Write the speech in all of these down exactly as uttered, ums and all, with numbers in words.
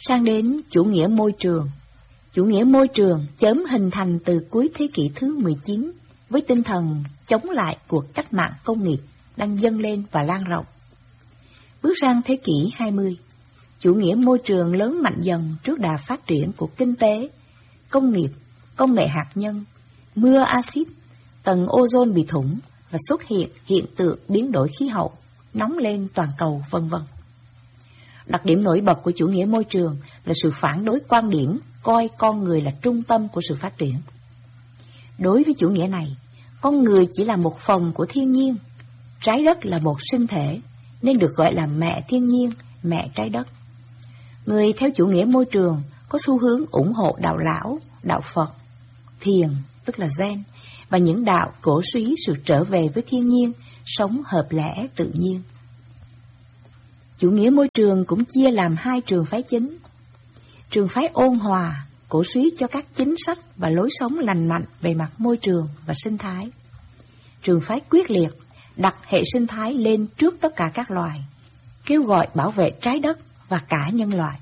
Sang đến chủ nghĩa môi trường. Chủ nghĩa môi trường chớm hình thành từ cuối thế kỷ thứ mười chín với tinh thần chống lại cuộc cách mạng công nghiệp đang dâng lên và lan rộng. Bước sang thế kỷ hai mươi, chủ nghĩa môi trường lớn mạnh dần trước đà phát triển của kinh tế, công nghiệp, công nghệ hạt nhân, mưa axit, tầng ozone bị thủng và xuất hiện hiện tượng biến đổi khí hậu, nóng lên toàn cầu, vân vân. Đặc điểm nổi bật của chủ nghĩa môi trường là sự phản đối quan điểm coi con người là trung tâm của sự phát triển. Đối với chủ nghĩa này, con người chỉ là một phần của thiên nhiên, trái đất là một sinh thể, nên được gọi là mẹ thiên nhiên, mẹ trái đất. Người theo chủ nghĩa môi trường có xu hướng ủng hộ đạo lão, đạo Phật, thiền, tức là Zen, và những đạo cổ suý sự trở về với thiên nhiên, sống hợp lẽ tự nhiên. Chủ nghĩa môi trường cũng chia làm hai trường phái chính. Trường phái ôn hòa, cổ suý cho các chính sách và lối sống lành mạnh về mặt môi trường và sinh thái. Trường phái quyết liệt, đặt hệ sinh thái lên trước tất cả các loài, kêu gọi bảo vệ trái đất và cả nhân loại.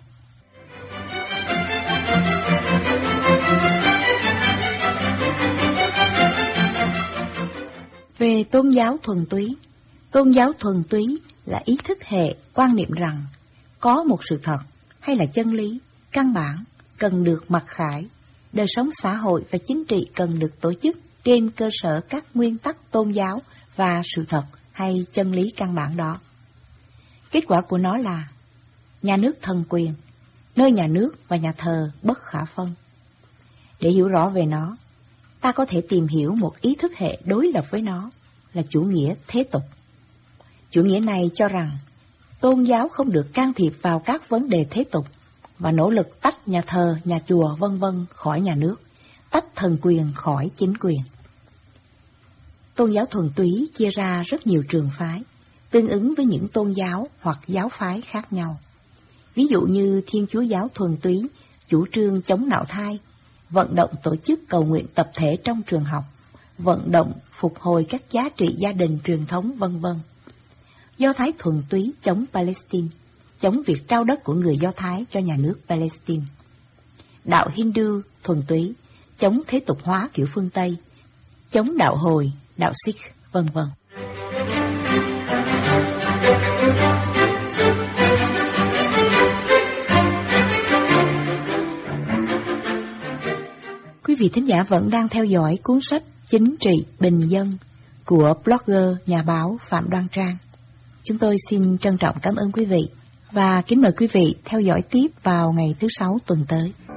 Về tôn giáo thuần túy, tôn giáo thuần túy là ý thức hệ quan niệm rằng có một sự thật hay là chân lý căn bản cần được mặc khải, đời sống xã hội và chính trị cần được tổ chức trên cơ sở các nguyên tắc tôn giáo và sự thật hay chân lý căn bản đó. Kết quả của nó là nhà nước thần quyền, nơi nhà nước và nhà thờ bất khả phân. Để hiểu rõ về nó, ta có thể tìm hiểu một ý thức hệ đối lập với nó là chủ nghĩa thế tục. Chủ nghĩa này cho rằng tôn giáo không được can thiệp vào các vấn đề thế tục và nỗ lực tách nhà thờ, nhà chùa, vân vân khỏi nhà nước, tách thần quyền khỏi chính quyền. Tôn giáo thuần túy chia ra rất nhiều trường phái, tương ứng với những tôn giáo hoặc giáo phái khác nhau. Ví dụ như Thiên Chúa giáo thuần túy chủ trương chống nạo thai, vận động tổ chức cầu nguyện tập thể trong trường học, vận động phục hồi các giá trị gia đình truyền thống, vân vân. Do Thái thuần túy chống Palestine, chống việc trao đất của người Do Thái cho nhà nước Palestine. Đạo Hindu thuần túy chống thế tục hóa kiểu phương Tây, chống đạo Hồi, đạo Sikh, vân vân. Quý vị thính giả vẫn đang theo dõi cuốn sách Chính trị bình dân của blogger, nhà báo Phạm Đoan Trang. Chúng tôi xin trân trọng cảm ơn quý vị và kính mời quý vị theo dõi tiếp vào ngày thứ Sáu tuần tới.